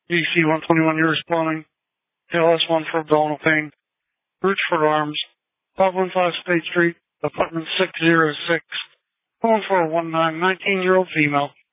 DC 121 Years Plumbing, KLS1 for abdominal pain, Roachford Arms, 515 State Street, apartment 606, calling for a 19-year-old female.